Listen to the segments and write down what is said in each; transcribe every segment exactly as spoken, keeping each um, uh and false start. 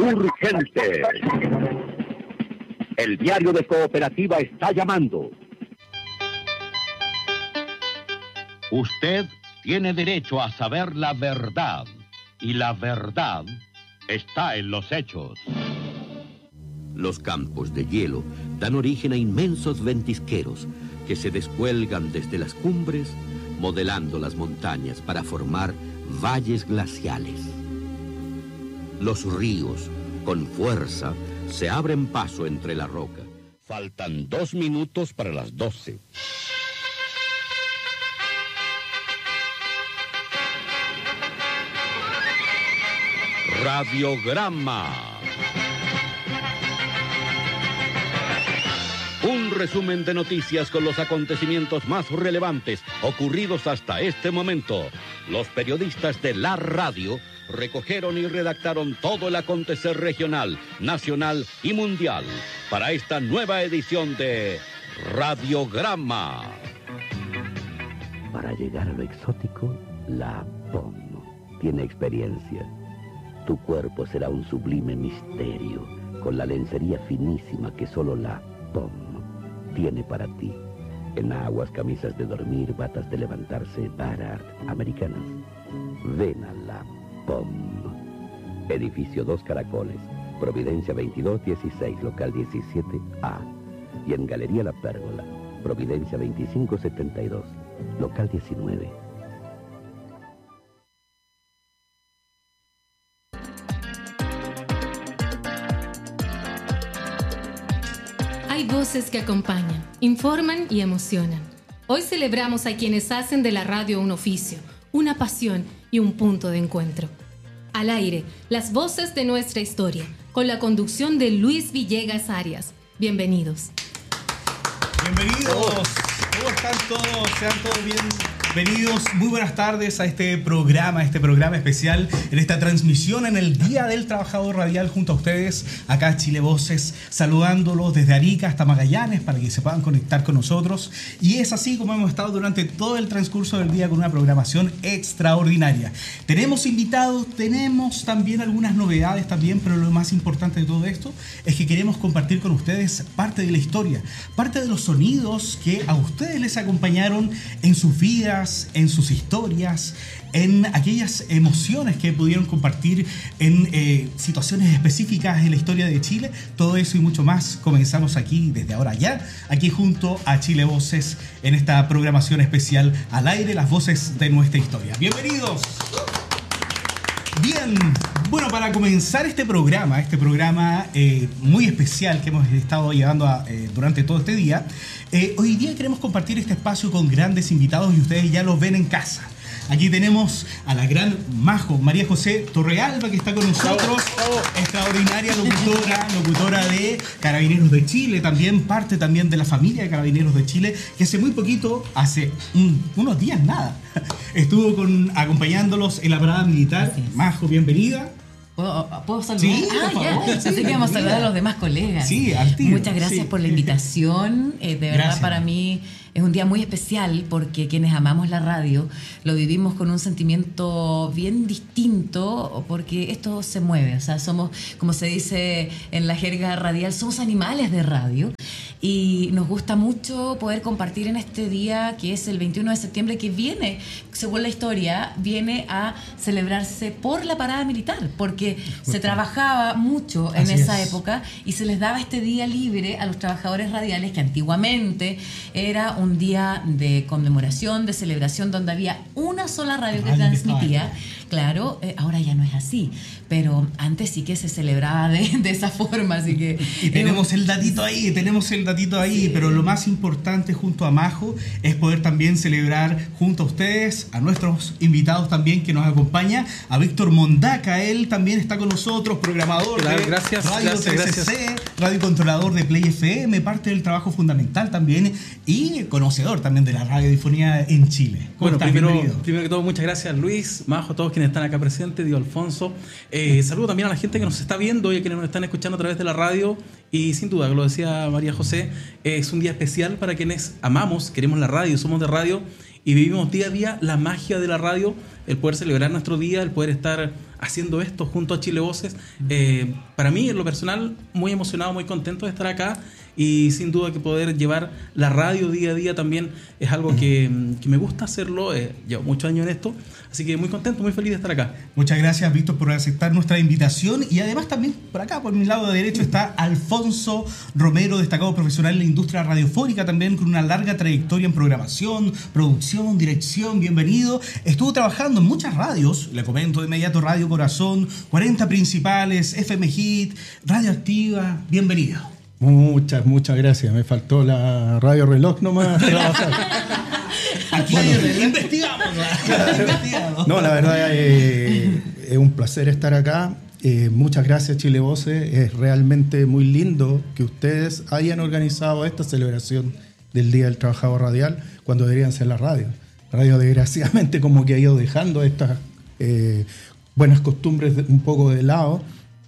Urgente. El diario de Cooperativa está llamando. Usted tiene derecho a saber la verdad, y la verdad está en los hechos. Los campos de hielo dan origen a inmensos ventisqueros que se descuelgan desde las cumbres, modelando las montañas para formar valles glaciales. Los ríos, con fuerza, se abren paso entre la roca. Faltan dos minutos para las doce. Radiograma. Un resumen de noticias con los acontecimientos más relevantes ocurridos hasta este momento. Los periodistas de la radio recogieron y redactaron todo el acontecer regional, nacional y mundial para esta nueva edición de Radiograma. Para llegar a lo exótico, la P O M tiene experiencia. Tu cuerpo será un sublime misterio con la lencería finísima que solo la P O M tiene para ti. Enaguas, camisas de dormir, batas de levantarse, Barart, americanas. Ven a la P O M. Edificio Dos Caracoles, Providencia veintidós dieciséis, local diecisiete A. Y en Galería La Pérgola, Providencia veinticinco setenta y dos, local diecinueve. Hay voces que acompañan, informan y emocionan. Hoy celebramos a quienes hacen de la radio un oficio, una pasión y un punto de encuentro. Al aire, las voces de nuestra historia, con la conducción de Luis Villegas Arias. Bienvenidos. Bienvenidos. ¿Cómo están todos? Sean todos bienvenidos. Muy buenas tardes a este programa, este programa especial, en esta transmisión en el Día del Trabajador Radial junto a ustedes, acá Chile Voces, saludándolos desde Arica hasta Magallanes para que se puedan conectar con nosotros. Y es así como hemos estado durante todo el transcurso del día con una programación extraordinaria. Tenemos invitados, tenemos también algunas novedades también, pero lo más importante de todo esto es que queremos compartir con ustedes parte de la historia, parte de los sonidos que a ustedes les acompañaron en sus vidas, en sus historias, en aquellas emociones que pudieron compartir en eh, situaciones específicas en la historia de Chile. Todo eso y mucho más comenzamos aquí desde ahora ya, aquí junto a Chile Voces en esta programación especial Al Aire, las voces de nuestra historia. ¡Bienvenidos! Bien, bueno, para comenzar este programa, este programa eh, muy especial que hemos estado llevando a, eh, durante todo este día, eh, hoy día queremos compartir este espacio con grandes invitados y ustedes ya los ven en casa. Aquí tenemos a la gran Majo, María José Torrealba, que está con nosotros, extraordinaria locutora, locutora de Carabineros de Chile, también parte también de la familia de Carabineros de Chile, que hace muy poquito, hace un, unos días nada, estuvo con, acompañándolos en la parada militar. Majo, bienvenida. ¿Puedo, ¿Puedo saludar? Sí, ah, por ya. favor, Pensé sí, que íbamos a saludar a bienvenida. los demás colegas. Sí, al tiro. Muchas gracias Sí. por la invitación. Eh, de verdad, Gracias. para mí es un día muy especial porque quienes amamos la radio lo vivimos con un sentimiento bien distinto porque esto se mueve. O sea, somos, como se dice en la jerga radial, somos animales de radio. Y nos gusta mucho poder compartir en este día que es el veintiuno de septiembre, que viene, según la historia, viene a celebrarse por la parada militar, porque Justo. se trabajaba mucho en Así esa es. época y se les daba este día libre a los trabajadores radiales, que antiguamente era un día de conmemoración, de celebración, donde había una sola radio que transmitía. Claro, eh, ahora ya no es así, pero antes sí que se celebraba de, de esa forma, así que... Y tenemos el datito ahí, tenemos el datito ahí, sí. Pero lo más importante junto a Majo es poder también celebrar junto a ustedes, a nuestros invitados también que nos acompaña, a Víctor Mondaca. Él también está con nosotros, programador claro, de gracias, Radio gracias, tres C C, radio controlador de Play F M, parte del trabajo fundamental también y conocedor también de la radiodifonía en Chile. Bueno, estás? primero, Bienvenido. primero que todo, muchas gracias Luis, Majo, a todos quienes están acá presentes, Dio Alfonso. Eh, saludo también a la gente que nos está viendo y a quienes nos están escuchando a través de la radio. Y sin duda, lo decía María José, es un día especial para quienes amamos, queremos la radio, somos de radio y vivimos día a día la magia de la radio, el poder celebrar nuestro día, el poder estar haciendo esto junto a Chile Voces. Eh, para mí, en lo personal, muy emocionado, muy contento de estar acá. Y sin duda que poder llevar la radio día a día también es algo que, que me gusta hacerlo. Eh, llevo muchos años en esto, así que muy contento, muy feliz de estar acá. Muchas gracias, Víctor, por aceptar nuestra invitación. Y además también por acá, por mi lado derecho, está Alfonso Romero, destacado profesional en la industria radiofónica, también con una larga trayectoria en programación, producción, dirección. Bienvenido. Estuvo trabajando en muchas radios, le comento de inmediato: Radio Corazón, cuarenta Principales, F M Hit, Radioactiva. Bienvenido. Muchas, muchas gracias. Me faltó la radio reloj nomás trabajar. Aquí bueno, investigamos, claro. investigamos. No, la verdad eh, es un placer estar acá. Eh, muchas gracias, Chile Voces. Es realmente muy lindo que ustedes hayan organizado esta celebración del Día del Trabajador Radial cuando deberían ser la radio. La radio, desgraciadamente, como que ha ido dejando estas eh, buenas costumbres de, un poco de lado.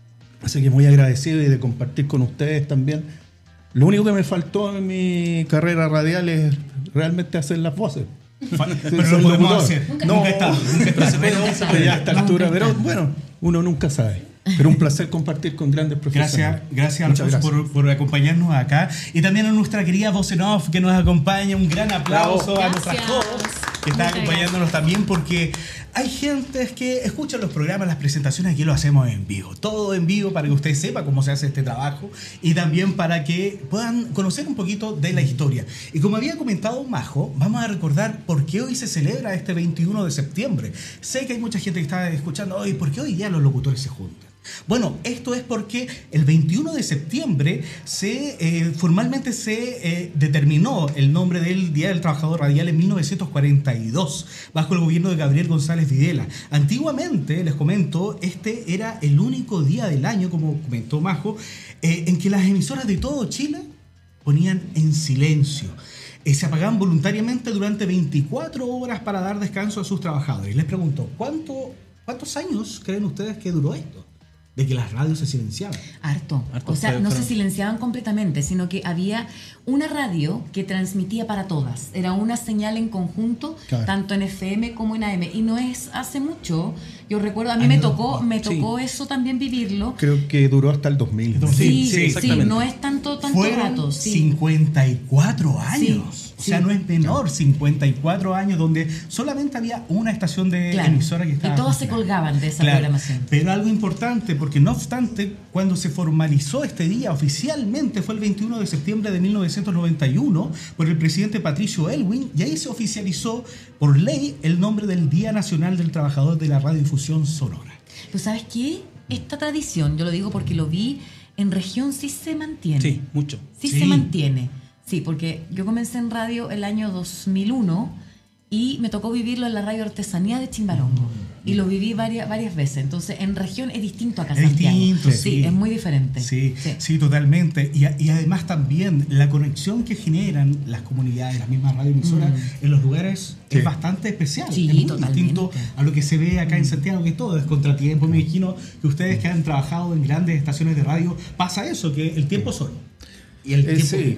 Así que muy agradecido y de compartir con ustedes también. Lo único que me faltó en mi carrera radial es realmente hacer las voces. Pero lo podemos hacer. Nunca, no, nunca está. Nunca, pero se puede ya a esta altura. Pero bueno, uno nunca sabe. Pero un placer compartir con grandes profesionales. Gracias, gracias Alfonso gracias. Por, por acompañarnos acá. Y también a nuestra querida voz en off que nos acompaña. Un gran aplauso gracias. A nuestras hosts que está acompañándonos también, porque hay gente que escucha los programas, las presentaciones, aquí lo hacemos en vivo. Todo en vivo para que usted sepa cómo se hace este trabajo y también para que puedan conocer un poquito de la historia. Y como había comentado Majo, vamos a recordar por qué hoy se celebra este veintiuno de septiembre. Sé que hay mucha gente que está escuchando hoy, ¿por qué hoy día los locutores se juntan? Bueno, esto es porque el veintiuno de septiembre se, eh, formalmente se eh, determinó el nombre del Día del Trabajador Radial en mil novecientos cuarenta y dos, bajo el gobierno de Gabriel González Videla. Antiguamente, les comento, este era el único día del año, como comentó Majo, eh, en que las emisoras de todo Chile ponían en silencio. Eh, se apagaban voluntariamente durante veinticuatro horas para dar descanso a sus trabajadores. Les pregunto, ¿cuánto, ¿cuántos años creen ustedes que duró esto? De que las radios se silenciaban. Harto. Harto o sea, no se silenciaban completamente, sino que había una radio que transmitía para todas. Era una señal en conjunto, claro. Tanto en F M como en A M. Y no es hace mucho. Yo recuerdo, a mí Ay, me no, tocó, me tocó sí. eso también vivirlo. Creo que duró hasta el dos mil. Sí, sí, sí, sí no es tanto, tanto Fueron rato. Sí. cincuenta y cuatro años. Sí. O sea, sí. no es menor, cincuenta y cuatro años donde solamente había una estación de claro. emisora que estaba... Y todos se colgaban de esa claro. programación. Pero algo importante, porque no obstante, cuando se formalizó este día oficialmente fue el veintiuno de septiembre de mil novecientos noventa y uno por el presidente Patricio Aylwin, y ahí se oficializó por ley el nombre del Día Nacional del Trabajador de la Radiodifusión Sonora. Pues ¿sabes qué? Esta tradición, yo lo digo porque lo vi en región, sí se mantiene. Sí, mucho. Sí, sí. se mantiene. Sí, porque yo comencé en radio el año dos mil uno y me tocó vivirlo en la radio Artesanía de Chimbarongo. Mm. Y lo viví varias, varias veces. Entonces, en región es distinto acá en Santiago. Distinto, sí. sí, es muy diferente. Sí, sí, sí totalmente. Y, y además también la conexión que generan las comunidades, las mismas radioemisoras mm. en los lugares sí. es bastante especial. Sí, es muy totalmente. distinto a lo que se ve acá en Santiago, que todo es contratiempo. Me imagino que ustedes que han trabajado en grandes estaciones de radio, pasa eso, que el tiempo solo. Y el tiempo sí.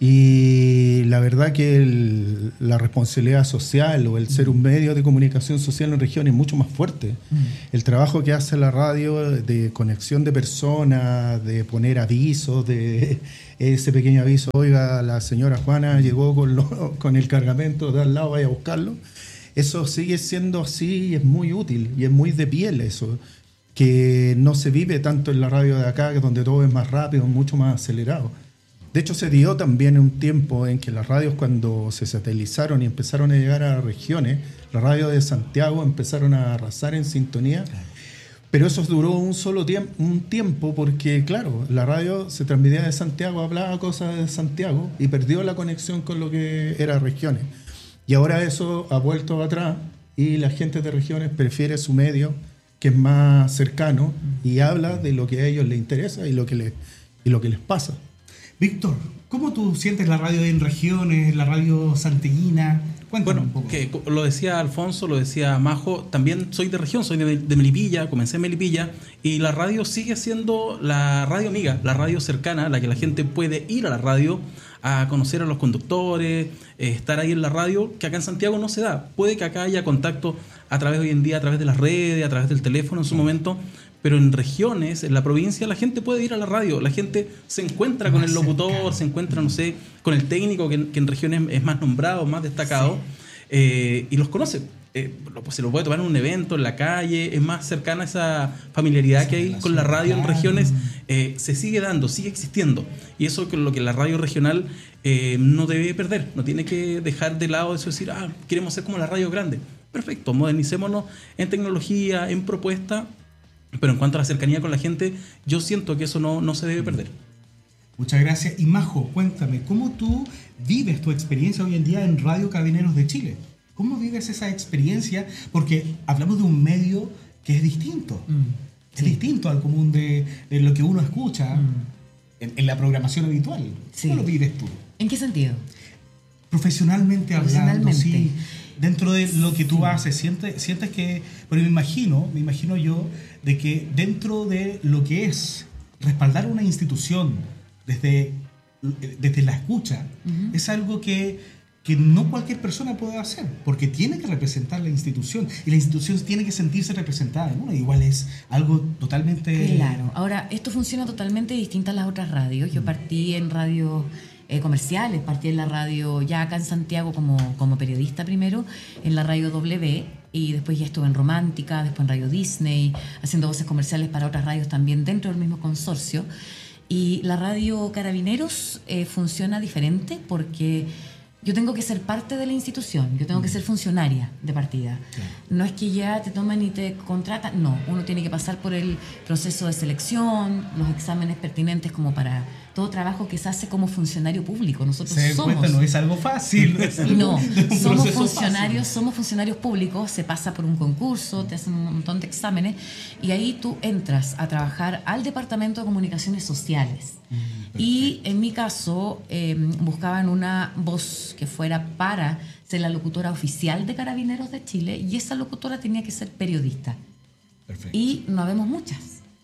Y la verdad que el, la responsabilidad social o el ser un medio de comunicación social en región es mucho más fuerte. Mm. El trabajo que hace la radio de conexión de personas, de poner avisos, de ese pequeño aviso, oiga, la señora Juana llegó con, lo, con el cargamento de al lado, vaya a buscarlo. Eso sigue siendo así y es muy útil y es muy de piel eso, que no se vive tanto en la radio de acá, que donde todo es más rápido, mucho más acelerado. De hecho, se dio también un tiempo en que las radios, cuando se satelizaron y empezaron a llegar a regiones, las radios de Santiago empezaron a arrasar en sintonía, pero eso duró un solo tiempo, un tiempo porque, claro, la radio se transmitía de Santiago, hablaba cosas de Santiago y perdió la conexión con lo que era regiones. Y ahora eso ha vuelto atrás y la gente de regiones prefiere su medio, que es más cercano, y habla de lo que a ellos les interesa y lo que les, y lo que les pasa. Víctor, ¿cómo tú sientes la radio en regiones, la radio santiaguina? Cuéntame bueno, un poco. Que lo decía Alfonso, lo decía Majo, también soy de región, soy de, de Melipilla, comencé en Melipilla, y la radio sigue siendo la radio amiga, la radio cercana, la que la gente puede ir a la radio a conocer a los conductores, eh, estar ahí en la radio, que acá en Santiago no se da. Puede que acá haya contacto a través hoy en día, a través de las redes, a través del teléfono en su momento. Pero en regiones, en la provincia, la gente puede ir a la radio. La gente se encuentra con el locutor, se encuentra, no sé, con el técnico, que en, que en regiones es más nombrado, más destacado, sí. eh, y los conoce. Eh, se lo puede tomar en un evento, en la calle. Es más cercana esa familiaridad sí, que hay con la radio en regiones. Eh, se sigue dando, sigue existiendo. Y eso es lo que la radio regional eh, no debe perder. No tiene que dejar de lado eso, decir, ah, queremos ser como la radio grande. Perfecto, modernicémonos en tecnología, en propuesta. Pero en cuanto a la cercanía con la gente, yo siento que eso no, no se debe perder. Muchas gracias. Y Majo, cuéntame, ¿cómo tú vives tu experiencia hoy en día en Radio Carabineros de Chile? ¿Cómo vives esa experiencia? Porque hablamos de un medio que es distinto. Mm, es sí. distinto al común de, de lo que uno escucha mm. en, en la programación habitual. Sí. ¿Cómo lo vives tú? ¿En qué sentido? Profesionalmente hablando, sí. Dentro de lo que tú sí. haces, sientes, sientes que, pero me imagino, me imagino yo, de que dentro de lo que es respaldar una institución desde, desde la escucha, uh-huh. es algo que, que no cualquier persona puede hacer, porque tiene que representar la institución, y la institución tiene que sentirse representada en uno, igual es algo totalmente... Claro, ahora, esto funciona totalmente distinto a las otras radios. Yo partí en radio... Eh, comerciales, partí en la radio ya acá en Santiago como, como periodista primero, en la radio W, y después ya estuve en Romántica, después en Radio Disney, haciendo voces comerciales para otras radios también dentro del mismo consorcio. Y la radio Carabineros eh, funciona diferente porque yo tengo que ser parte de la institución, yo tengo que ser funcionaria de partida. Claro. No es que ya te toman y te contratan, no, uno tiene que pasar por el proceso de selección, los exámenes pertinentes como para todo trabajo que se hace como funcionario público. Nosotros se somos... cuenta, no es algo fácil. No, es algo, no un somos funcionarios, fácil. somos funcionarios públicos, se pasa por un concurso, te hacen un montón de exámenes y ahí tú entras a trabajar al Departamento de Comunicaciones Sociales. Mm, y en mi caso eh, buscaban una voz que fuera para ser la locutora oficial de Carabineros de Chile, y esa locutora tenía que ser periodista. Perfecto. Y no habemos muchas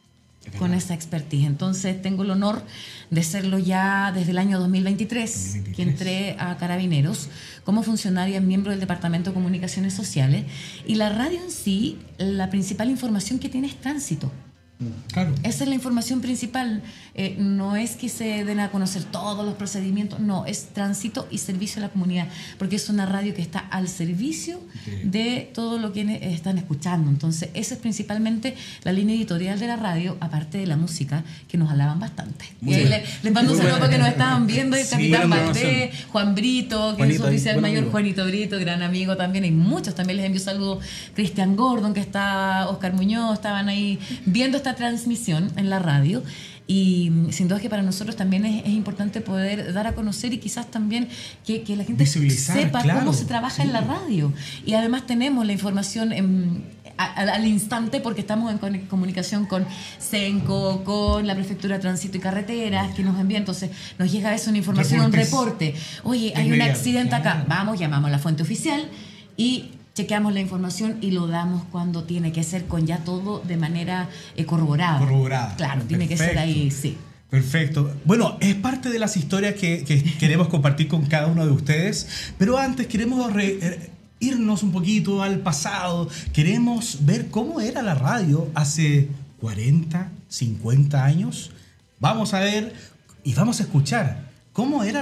con esa expertise. Entonces tengo el honor de serlo ya desde el año dos mil veintitrés, dos mil veintitrés, que entré a Carabineros como funcionaria, miembro del Departamento de Comunicaciones Sociales. Y la radio en sí, la principal información que tiene es tránsito. Claro. Esa es la información principal. Eh, no es que se den a conocer todos los procedimientos, no, es tránsito y servicio a la comunidad, porque es una radio que está al servicio sí. de todo lo que están escuchando. Entonces, esa es principalmente la línea editorial de la radio, aparte de la música, que nos alaban bastante. Muy y ahí le, les mando un saludo porque nos estaban viendo, el sí, Capitán Valdés, Juan Brito, que Juanito, es oficial ahí, mayor, amigo. Juanito Brito, gran amigo también, hay muchos, también les envío saludos, Cristian Gordon, que está, Oscar Muñoz, estaban ahí viendo esta transmisión en la radio. Y sin duda que para nosotros también es, es importante poder dar a conocer y quizás también que, que la gente sepa claro, cómo se trabaja sí. en la radio. Y además tenemos la información en, a, a, al instante, porque estamos en comunicación con Senco, con la Prefectura de Tránsito y Carreteras, que nos envía. Entonces nos llega eso, una información, Reportes. un reporte. Oye, hay un accidente claro. acá. Vamos, llamamos a la fuente oficial y chequeamos la información y lo damos cuando tiene que ser, con ya todo de manera eh, corroborada. Corroborada. Claro, tiene Perfecto. que ser ahí, sí. Perfecto. Bueno, es parte de las historias que, que queremos compartir con cada uno de ustedes, pero antes queremos re, eh, irnos un poquito al pasado. Queremos ver cómo era la radio hace cuarenta, cincuenta años. Vamos a ver y vamos a escuchar cómo era